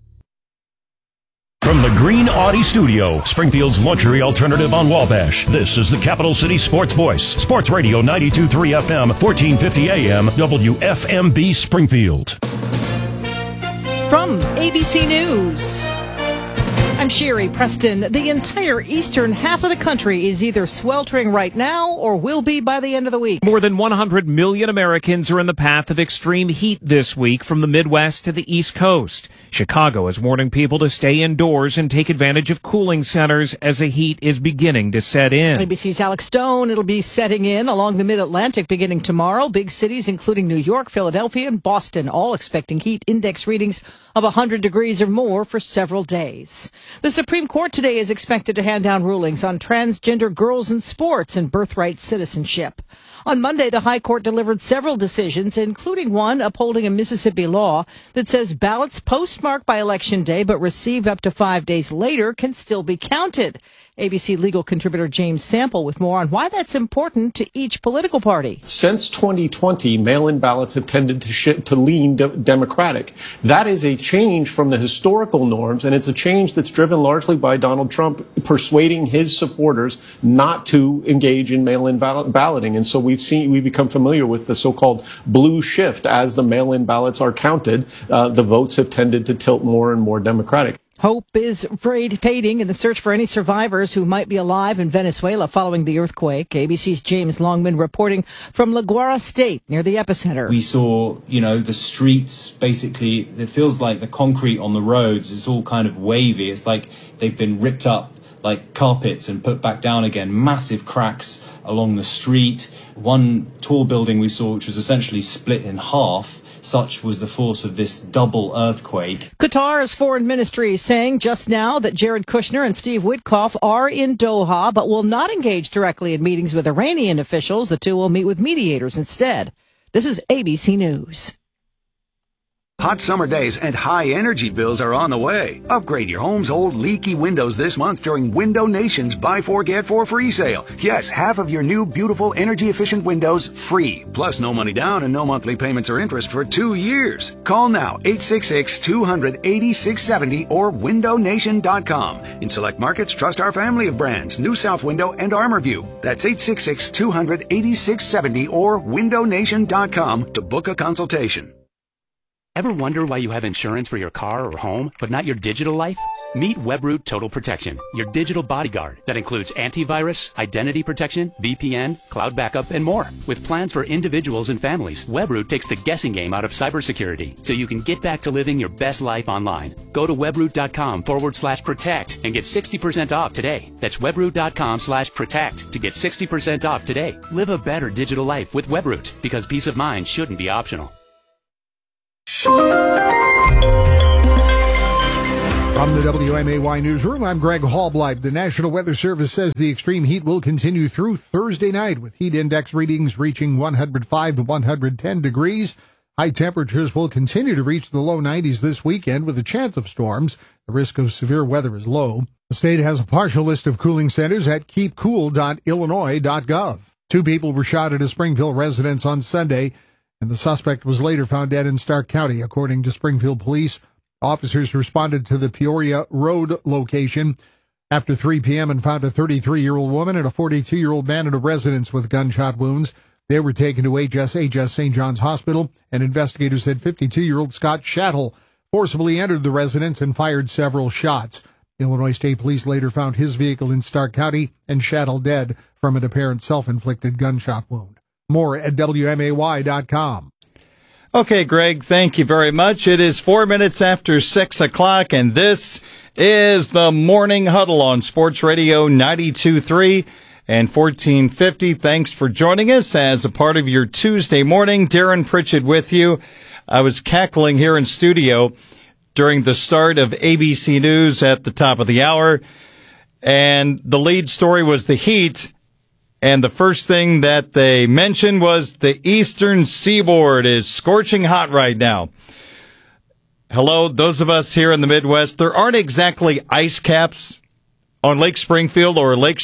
From the Green Audi Studio, Springfield's luxury alternative on Wabash, this is the Capital City Sports Voice, Sports Radio 92.3 FM, 1450 AM, WFMB Springfield. From ABC News, I'm Sherry Preston. The entire eastern half of the country is either sweltering right now or will be by the end of the week. More than 100 million Americans are in the path of extreme heat this week from the Midwest to the East Coast. Chicago is warning people to stay indoors and take advantage of cooling centers as the heat is beginning to set in. ABC's Alex Stone, it'll be setting in along the Mid-Atlantic beginning tomorrow. Big cities including New York, Philadelphia, and Boston all expecting heat index readings of 100 degrees or more for several days. The Supreme Court today is expected to hand down rulings on transgender girls in sports and birthright citizenship. On Monday, the High Court delivered several decisions, including one upholding a Mississippi law that says ballots postmarked by Election Day but received up to 5 days later can still be counted. ABC legal contributor James Sample with more on why that's important to each political party. Since 2020, mail-in ballots have tended to lean Democratic. That is a change from the historical norms, and it's a change that's driven largely by Donald Trump persuading his supporters not to engage in mail-in balloting. And so we've become familiar with the so-called blue shift. As the mail-in ballots are counted, the votes have tended to tilt more and more Democratic. Hope is fading in the search for any survivors who might be alive in Venezuela following the earthquake. ABC's James Longman reporting from La Guara State near the epicenter. We saw, the streets, basically, it feels like the concrete on the roads is all kind of wavy. It's like they've been ripped up like carpets and put back down again. Massive cracks along the street. One tall building we saw, which was essentially split in half. Such was the force of this double earthquake. Qatar's foreign ministry saying just now that Jared Kushner and Steve Witkoff are in Doha, but will not engage directly in meetings with Iranian officials. The two will meet with mediators instead. This is ABC News. Hot summer days and high energy bills are on the way. Upgrade your home's old leaky windows this month during Window Nation's Buy 4 Get 4 free sale. Yes, half of your new beautiful energy efficient windows free. Plus no money down and no monthly payments or interest for 2 years. Call now 866-200-8670 or windownation.com. In select markets, trust our family of brands, New South Window and ArmorView. That's 866-200-8670 or windownation.com to book a consultation. Ever wonder why you have insurance for your car or home, but not your digital life? Meet Webroot Total Protection, your digital bodyguard that includes antivirus, identity protection, VPN, cloud backup, and more. With plans for individuals and families, Webroot takes the guessing game out of cybersecurity so you can get back to living your best life online. Go to webroot.com/protect and get 60% off today. That's webroot.com/protect to get 60% off today. Live a better digital life with Webroot, because peace of mind shouldn't be optional. From the WMAY newsroom, I'm Greg Hallblight. The National Weather Service says the extreme heat will continue through Thursday night, with heat index readings reaching 105 to 110 degrees. High temperatures will continue to reach the low 90s this weekend with a chance of storms. The risk of severe weather is low. The state has a partial list of cooling centers at keepcool.illinois.gov. 2 people were shot at a Springfield residence on Sunday, and the suspect was later found dead in Stark County, according to Springfield police. Officers responded to the Peoria Road location after 3 p.m. and found a 33-year-old woman and a 42-year-old man in a residence with gunshot wounds. They were taken to HSHS St. John's Hospital, and investigators said 52-year-old Scott Shattle forcibly entered the residence and fired several shots. Illinois State Police later found his vehicle in Stark County and Shattle dead from an apparent self-inflicted gunshot wound. More at WMAY.com. Okay, Greg, thank you very much. It is 4 minutes after 6 o'clock, and this is the Morning Huddle on Sports Radio 92.3 and 1450. Thanks for joining us as a part of your Tuesday morning. Darren Pritchett with you. I was cackling here in studio during the start of ABC News at the top of the hour, and the lead story was the heat. And the first thing that they mentioned was the eastern seaboard is scorching hot right now. Hello, those of us here in the Midwest, there aren't exactly ice caps on Lake Springfield or Lake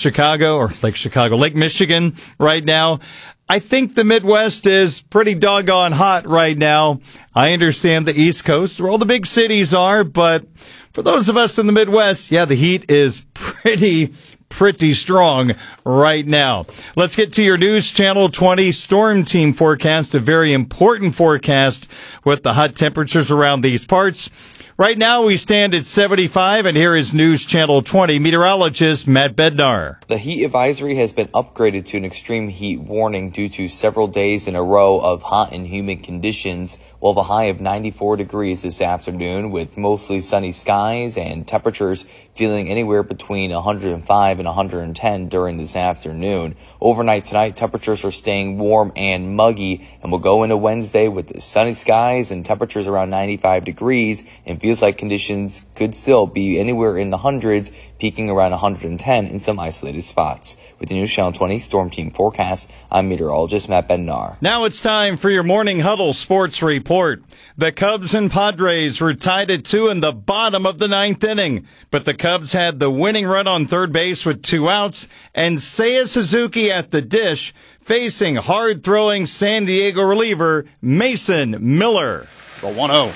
Michigan right now. I think the Midwest is pretty doggone hot right now. I understand the East Coast, where all the big cities are, but for those of us in the Midwest, yeah, the heat is pretty strong right now. Let's get to your News Channel 20 Storm Team forecast, a very important forecast with the hot temperatures around these parts. Right now, we stand at 75, and here is News Channel 20 meteorologist Matt Bednar. The heat advisory has been upgraded to an extreme heat warning due to several days in a row of hot and humid conditions. We'll have a high of 94 degrees this afternoon with mostly sunny skies and temperatures feeling anywhere between 105 and 110 during this afternoon. Overnight tonight, temperatures are staying warm and muggy, and we'll go into Wednesday with sunny skies and temperatures around 95 degrees, and feels like conditions could still be anywhere in the hundreds, peaking around 110 in some isolated spots. With the News Channel 20 Storm Team forecast, I'm meteorologist Matt Bednar. Now it's time for your Morning Huddle Sports Report. The Cubs and Padres were tied at 2 in the bottom of the 9th inning, but the Cubs had the winning run on third base with 2 outs, and Seiya Suzuki at the dish, facing hard-throwing San Diego reliever Mason Miller. The 1-0.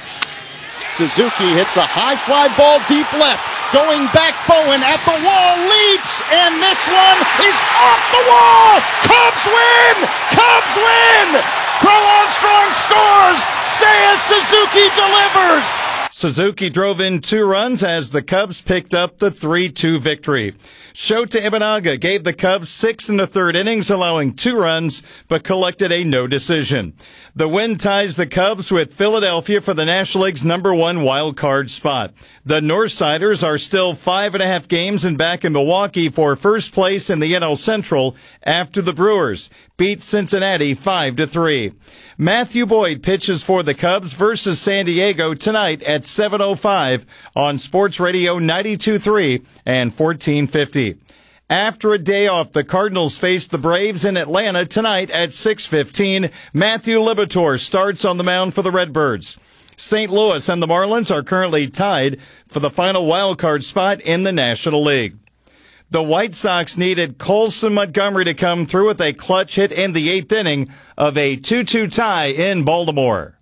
Suzuki hits a high fly ball deep left. Going back, Bowen at the wall, leaps, and this one is off the wall! Cubs win! Cubs win! Crow Armstrong scores! Seiya Suzuki delivers! Suzuki drove in 2 runs as the Cubs picked up the 3-2 victory. Shota Imanaga gave the Cubs 6 in the third innings, allowing 2 runs, but collected a no decision. The win ties the Cubs with Philadelphia for the National League's #1 wild card spot. The Northsiders are still 5.5 games and back in Milwaukee for first place in the NL Central after the Brewers beat Cincinnati 5-3. Matthew Boyd pitches for the Cubs versus San Diego tonight at 7:05 on Sports Radio 92.3 and 1450. After a day off, the Cardinals face the Braves in Atlanta tonight at 6:15. Matthew Liberatore starts on the mound for the Redbirds. St. Louis and the Marlins are currently tied for the final wildcard spot in the National League. The White Sox needed Colson Montgomery to come through with a clutch hit in the 8th inning of a 2-2 tie in Baltimore.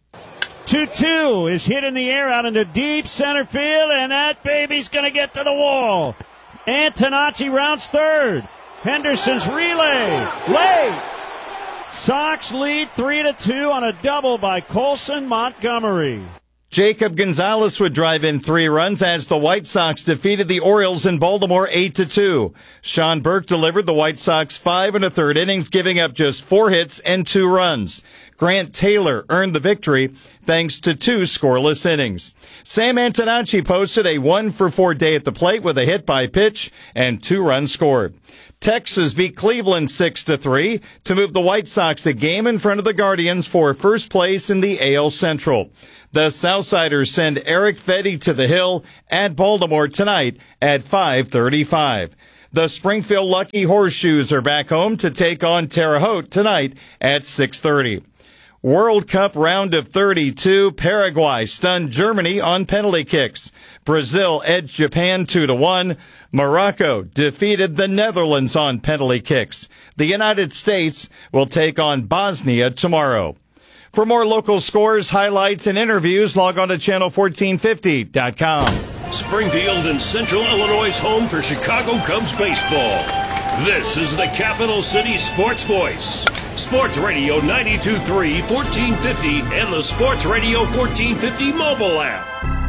2-2 is hit in the air out into deep center field, and that baby's going to get to the wall. Antonacci rounds third. Henderson's relay. Late. Sox lead 3-2 on a double by Colson Montgomery. Jacob Gonzalez would drive in 3 runs as the White Sox defeated the Orioles in Baltimore 8-2. Sean Burke delivered the White Sox 5 1/3 innings, giving up just 4 hits and 2 runs. Grant Taylor earned the victory thanks to 2 scoreless innings. Sam Antonacci posted a 1-for-4 day at the plate with a hit by pitch and 2 runs scored. Texas beat Cleveland 6-3 to move the White Sox a game in front of the Guardians for first place in the AL Central. The Southsiders send Eric Fedde to the Hill at Baltimore tonight at 5:35. The Springfield Lucky Horseshoes are back home to take on Terre Haute tonight at 6:30. World Cup round of 32, Paraguay stunned Germany on penalty kicks. Brazil edged Japan 2-1. Morocco defeated the Netherlands on penalty kicks. The United States will take on Bosnia tomorrow. For more local scores, highlights, and interviews, log on to channel1450.com. Springfield and Central Illinois' home for Chicago Cubs baseball. This is the Capital City Sports Voice. Sports Radio 92.3, 1450, and the Sports Radio 1450 mobile app.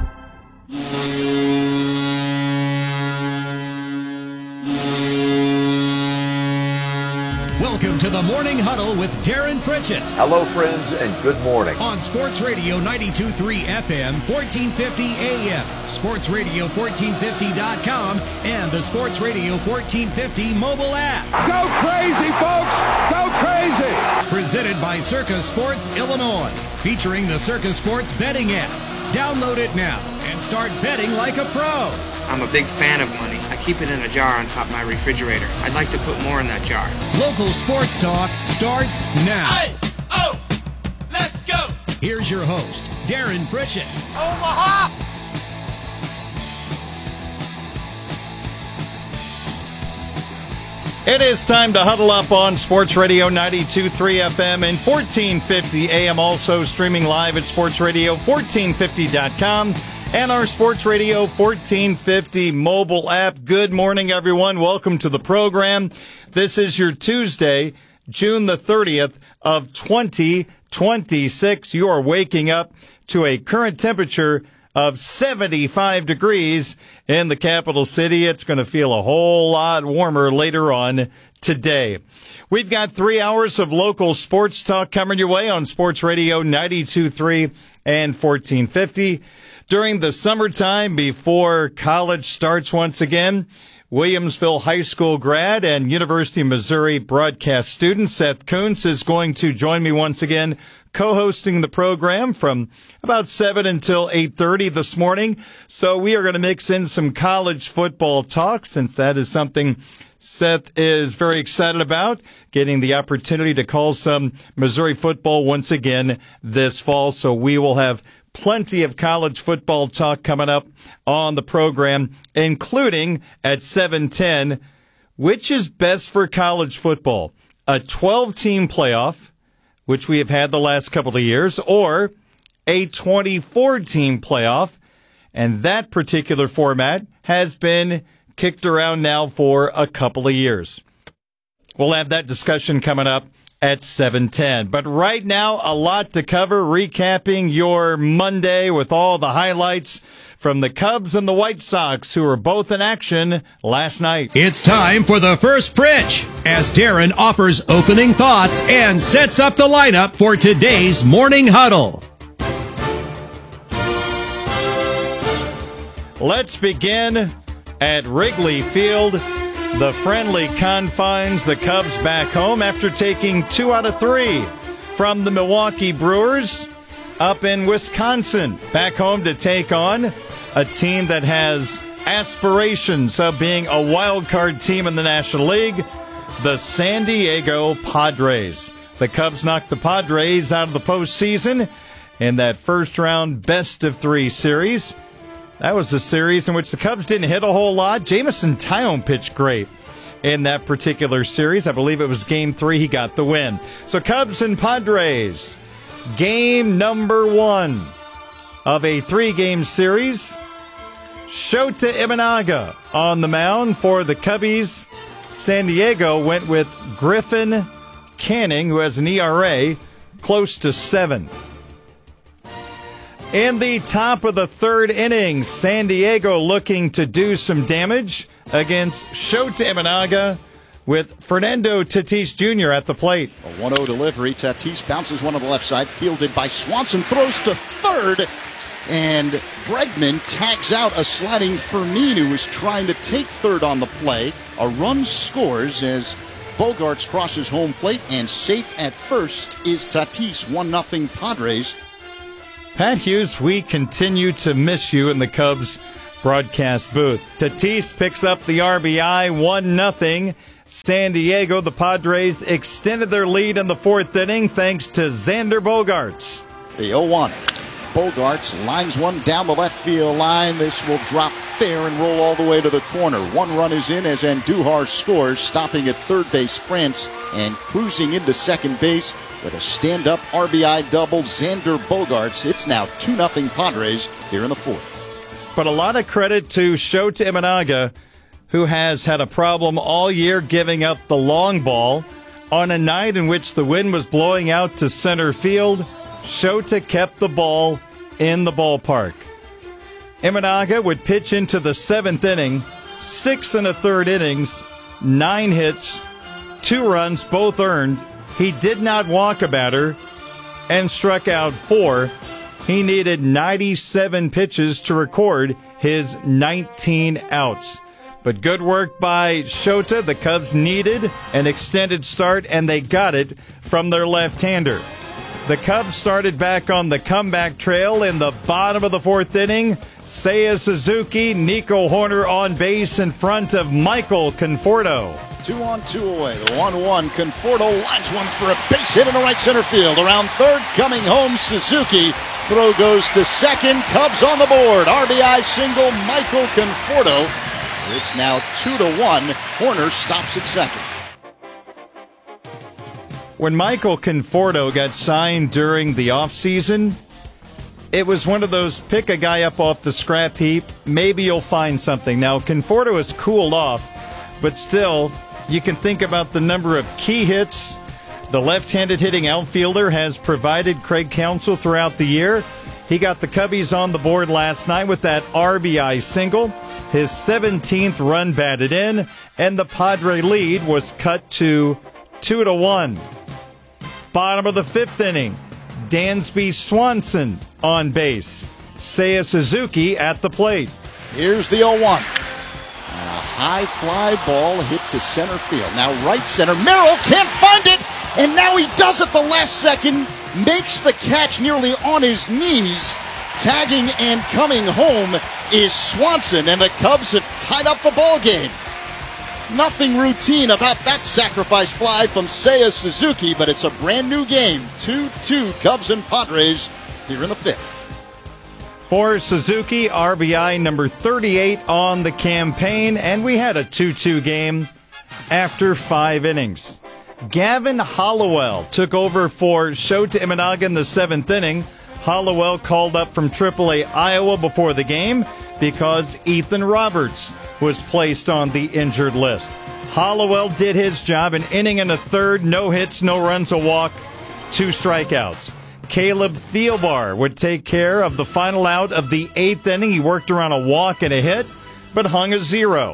Welcome to the Morning Huddle with Darren Pritchett. Hello, friends, and good morning. On Sports Radio 92.3 FM, 1450 AM, sportsradio1450.com, and the Sports Radio 1450 mobile app. Go crazy, folks! Go crazy! Presented by Circus Sports Illinois, featuring the Circus Sports betting app. Download it now and start betting like a pro. I'm a big fan of money. I keep it in a jar on top of my refrigerator. I'd like to put more in that jar. Local sports talk starts now. Hey! Oh! Let's go! Here's your host, Darren Pritchett. Omaha! It is time to huddle up on Sports Radio 92.3 FM and 1450 AM, also streaming live at sportsradio1450.com and our Sports Radio 1450 mobile app. Good morning, everyone. Welcome to the program. This is your Tuesday, June the 30th of 2026. You are waking up to a current temperature of 75 degrees in the capital city. It's going to feel a whole lot warmer later on today. We've got 3 hours of local sports talk coming your way on Sports Radio 92.3 and 1450. During the summertime, before college starts once again, Williamsville High School grad and University of Missouri broadcast student Seth Kuntz is going to join me once again, co-hosting the program from about 7 until 8:30 this morning. So we are going to mix in some college football talk, since that is something Seth is very excited about, getting the opportunity to call some Missouri football once again this fall. So we will have plenty of college football talk coming up on the program, including at 7:10, which is best for college football, a 12-team playoff, which we have had the last couple of years, or a 24-team playoff, and that particular format has been kicked around now for a couple of years. We'll have that discussion coming up at 7:10. But right now, a lot to cover, recapping your Monday with all the highlights from the Cubs and the White Sox, who were both in action last night. It's time for the first Pritch, as Darren offers opening thoughts and sets up the lineup for today's Morning Huddle. Let's begin at Wrigley Field. The friendly confines, the Cubs back home after taking 2 out of 3 from the Milwaukee Brewers up in Wisconsin. Back home to take on a team that has aspirations of being a wild card team in the National League, the San Diego Padres. The Cubs knocked the Padres out of the postseason in that first round best-of-3 series. That was a series in which the Cubs didn't hit a whole lot. Jameson Taillon pitched great in that particular series. I believe it was Game 3. He got the win. So Cubs and Padres, game number 1 of a 3-game series. Shota Imanaga on the mound for the Cubbies. San Diego went with Griffin Canning, who has an ERA close to 7. In the top of the third inning, San Diego looking to do some damage against Shota Imanaga with Fernando Tatis Jr. at the plate. A 1-0 delivery. Tatis bounces one on the left side, fielded by Swanson, throws to third, and Bregman tags out a sliding Fermin who was trying to take third on the play. A run scores as Bogaerts crosses home plate, and safe at first is Tatis. 1-0 Padres. Pat Hughes, we continue to miss you in the Cubs broadcast booth. Tatis picks up the RBI, 1-0. San Diego, the Padres extended their lead in the fourth inning thanks to Xander Bogaerts. The 0-1. Bogaerts lines one down the left field line. This will drop fair and roll all the way to the corner. One run is in as Andujar scores, stopping at third base France and cruising into second base with a stand-up RBI double. Xander Bogaerts. It's now 2-0 Padres here in the fourth. But a lot of credit to Shota Imanaga, who has had a problem all year giving up the long ball. On a night in which the wind was blowing out to center field, Shota kept the ball in the ballpark. Imanaga would pitch into the seventh inning, 6 1/3 innings, 9 hits, 2 runs, both earned. He did not walk a batter and struck out 4. He needed 97 pitches to record his 19 outs. But good work by Shota. The Cubs needed an extended start, and they got it from their left-hander. The Cubs started back on the comeback trail in the bottom of the fourth inning. Seiya Suzuki, Nico Hoerner on base in front of Michael Conforto. 2-on-2 away. The 1-1. Conforto lines one for a base hit in the right center field. Around third, coming home, Suzuki. Throw goes to second. Cubs on the board. RBI single, Michael Conforto. It's now 2-1. Hoerner stops at second. When Michael Conforto got signed during the offseason, it was one of those pick a guy up off the scrap heap, maybe you'll find something. Now, Conforto has cooled off, but still, you can think about the number of key hits the left-handed hitting outfielder has provided Craig Counsell throughout the year. He got the Cubbies on the board last night with that RBI single. His 17th run batted in, and the Padre lead was cut to 2-1. Bottom of the fifth inning, Dansby Swanson on base. Seiya Suzuki at the plate. Here's the 0-1. And a high fly ball hit to center field. Now right center. Merrill can't find it, and now he does it the last second. Makes the catch nearly on his knees. Tagging and coming home is Swanson, and the Cubs have tied up the ball game. Nothing routine about that sacrifice fly from Seiya Suzuki, but it's a brand new game. 2-2 Cubs and Padres here in the fifth. For Suzuki, RBI number 38 on the campaign, and we had a 2-2 game after 5 innings. Gavin Hollowell took over for Shota Imanaga in the 7th inning. Hollowell called up from AAA Iowa before the game because Ethan Roberts was placed on the injured list. Hollowell did his job, an inning and a third, no hits, no runs, a walk, 2 strikeouts. Caleb Thielbar would take care of the final out of the 8th inning. He worked around a walk and a hit, but hung a 0.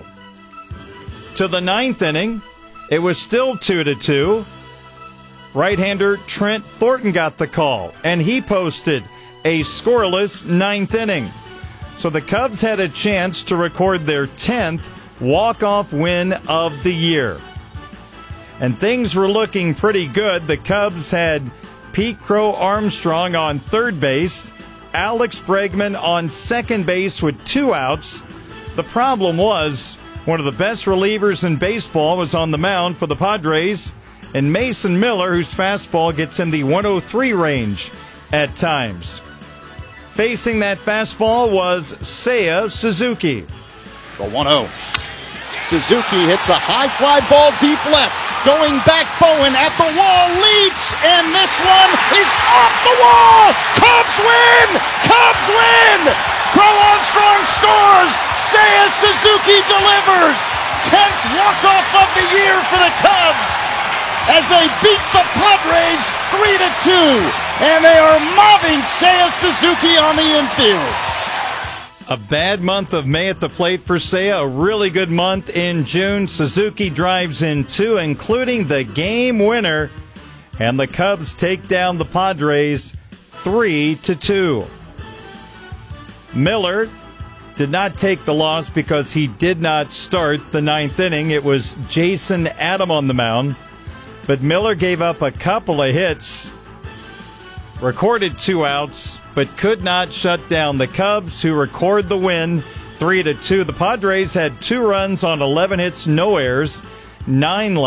To the 9th inning, it was still 2-2. Right-hander Trent Thornton got the call, and he posted a scoreless 9th inning. So the Cubs had a chance to record their 10th walk-off win of the year. And things were looking pretty good. The Cubs had Pete Crow Armstrong on third base, Alex Bregman on second base with 2 outs. The problem was one of the best relievers in baseball was on the mound for the Padres, and Mason Miller, whose fastball gets in the 103 range at times. Facing that fastball was Seiya Suzuki. The 1-0. Suzuki hits a high fly ball deep left. Going back, Bowen at the wall, leaps, and this one is off the wall! Cubs win! Cubs win! Crow Armstrong scores! Seiya Suzuki delivers! 10th walk-off of the year for the Cubs as they beat the Padres 3-2. and they are mobbing Seiya Suzuki on the infield. A bad month of May at the plate for Seiya, a really good month in June. Suzuki drives in 2, including the game winner, and the Cubs take down the Padres 3-2. Miller did not take the loss because he did not start the 9th inning. It was Jason Adam on the mound, but Miller gave up a couple of hits, recorded 2 outs, but could not shut down the Cubs, who record the win 3-2. The Padres had 2 runs on 11 hits, no errors, 9 left.